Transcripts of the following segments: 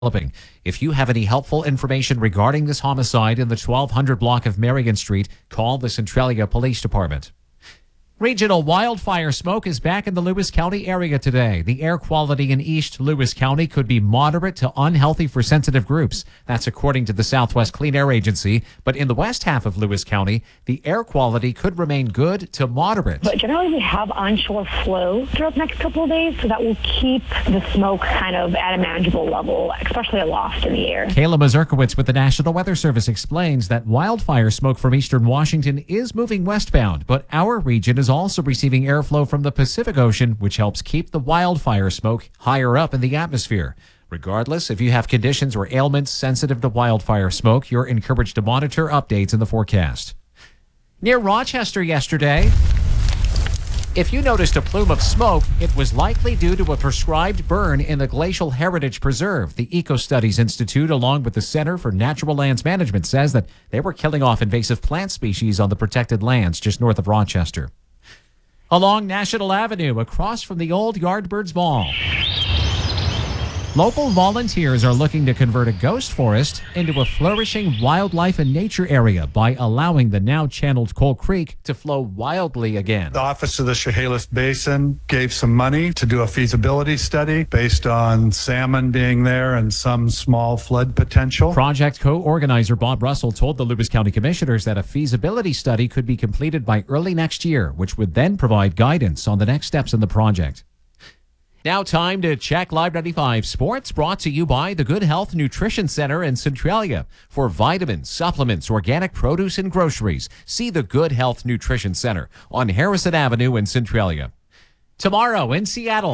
developing. If you have any helpful information regarding this homicide in the 1200 block of Marion Street, call the Centralia Police Department. Regional wildfire smoke is back in the Lewis County area today. The air quality in East Lewis County could be moderate to unhealthy for sensitive groups. That's according to the Southwest Clean Air Agency. But in the west half of Lewis County, the air quality could remain good to moderate. But generally, we have onshore flow throughout the next couple of days, so that will keep the smoke kind of at a manageable level, especially aloft in the air. Kayla Mazurkowitz with the National Weather Service explains that wildfire smoke from eastern Washington is moving westbound, but our region is also receiving airflow from the Pacific Ocean, which helps keep the wildfire smoke higher up in the atmosphere. Regardless, if you have conditions or ailments sensitive to wildfire smoke, you're encouraged to monitor updates in the forecast. Near Rochester yesterday, if you noticed a plume of smoke, it was likely due to a prescribed burn in the Glacial Heritage Preserve. The Eco Studies Institute, along with the Center for Natural Lands Management, says that they were killing off invasive plant species on the protected lands just north of Rochester. Along National Avenue, across from the old Yardbirds Mall, local volunteers are looking to convert a ghost forest into a flourishing wildlife and nature area by allowing the now channeled Coal Creek to flow wildly again. The Office of the Chehalis Basin gave some money to do a feasibility study based on salmon being there and some small flood potential. Project co-organizer Bob Russell told the Lewis County Commissioners that a feasibility study could be completed by early next year, which would then provide guidance on the next steps in the project. Now time to check Live 95 Sports, brought to you by the Good Health Nutrition Center in Centralia. For vitamins, supplements, organic produce, and groceries, see the Good Health Nutrition Center on Harrison Avenue in Centralia. Tomorrow in Seattle,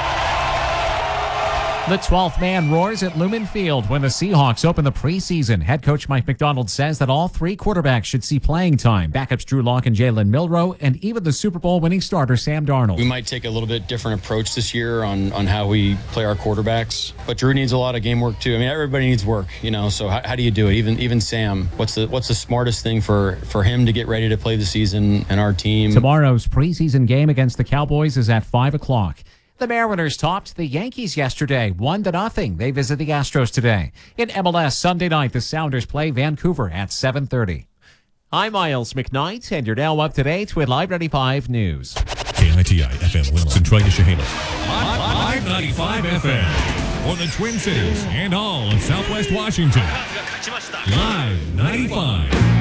the 12th man roars at Lumen Field when the Seahawks open the preseason. Head coach Mike McDonald says that all three quarterbacks should see playing time. Backups Drew Lock and Jalen Milroe, and even the Super Bowl winning starter Sam Darnold. We might take a little bit different approach this year on how we play our quarterbacks. But Drew needs a lot of game work too. I mean, everybody needs work, so how do you do it? Even Sam, what's the smartest thing for him to get ready to play the season and our team? Tomorrow's preseason game against the Cowboys is at 5 o'clock. The Mariners topped the Yankees yesterday, 1-0. They visit the Astros today. In MLS Sunday night, the Sounders play Vancouver at 7:30. I'm Miles McKnight, and you're now up to date with Live 95 News. KITI FM Winland, Centralia, Chehalis. Live 95 FM for the Twin Cities and all of Southwest Washington. Live 95.